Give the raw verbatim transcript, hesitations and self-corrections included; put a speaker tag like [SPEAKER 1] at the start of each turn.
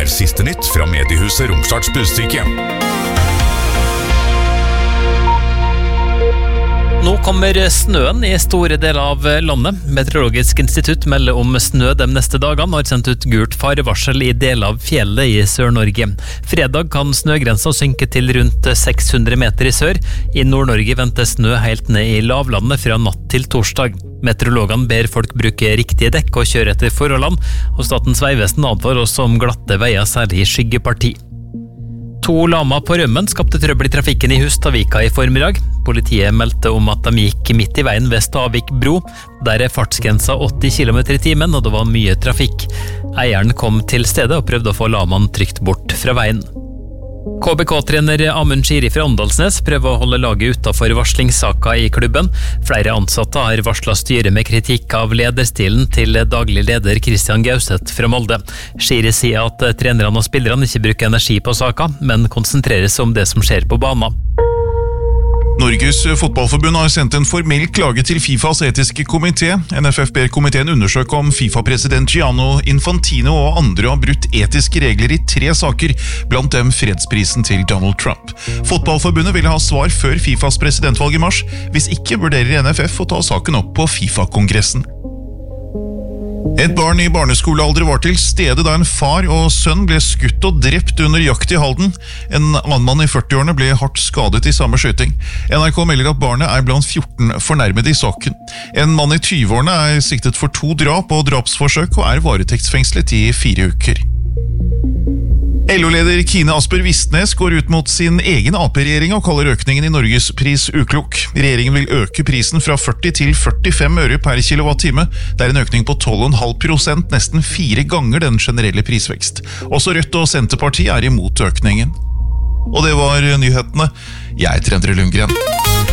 [SPEAKER 1] er siste nytt fra mediehuset Romsdals Budstikke.
[SPEAKER 2] Nå kommer snøen i store deler av landet. Meteorologisk institutt melder om snø de neste dagene og har sendt ut gult farevarsel i deler av fjellet i Sør-Norge. Fredag kan snøgrensa synke til rundt seks hundre meter i sør. I Nord-Norge ventes snø helt ned i lavlandet fra natt til torsdag. Meteorologene ber folk bruke riktige dekk og kjøre etter forholdene, og Statens vegvesen advarer også om glatte veier, særlig i skyggeparti. To lama på rømmen skapte trøbbel i trafikken i Hustadvika i formiddag. Politiet meldte om at de gikk midt i veien ved Stavik bro. Der er fartsgrensa åtti kilometer i timen, og det var mye trafikk. Eieren kom til stedet og prøvde å få lamaen trygt bort fra veien. K B K-trener Amund Shiri fra Åndalsnes prøver å holde laget utenfor varslingssaka i klubben. Flere ansatte har varslet styret med kritikk av lederstilen til daglig leder Christian Gauseth fra Molde. Shiri sier at trenerne og spillerne ikke bruker energi på saka, men konsentrerer seg om det som skjer på banen.
[SPEAKER 3] Norges fotballforbund har sendt en formell klage til FIFAs etiske komité. N F F ber komiteen undersøke om FIFA-president Gianni Infantino og andre har brutt etiske regler i tre saker, blant dem fredsprisen til Donald Trump. Fotballforbundet vil ha svar før FIFAs presidentvalg i mars. Hvis ikke vurderer N F F å ta saken opp på FIFA-kongressen. Et barn i barneskolealder var til stede da en far og sønn ble skutt og drept under jakt i Halden. En annen mann i førtiårene ble hardt skadet i samme skyting. N R K melder at barnet er blant fjorten fornærmede i saken. En mann i tyveårene er siktet for to drap og drapsforsøk og er varetektsfengslet i fire uker. L O-leder Kine Asper Vistnes går ut mot sin egen A P-regjering og kaller økningen i Norges pris uklok. Regjeringen vil øke prisen fra førti til førtifem øre per kilowattime. Det er en økning på tolv komma fem prosent, nesten fire ganger den generelle prisvekst. Også Rødt og Senterpartiet er imot økningen. Og det var nyhetene. Jeg heter Endre Lundgren.